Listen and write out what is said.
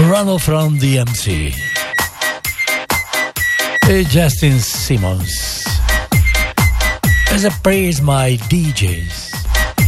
Ronald from DMC e Justin Simmons. As I praise my DJs.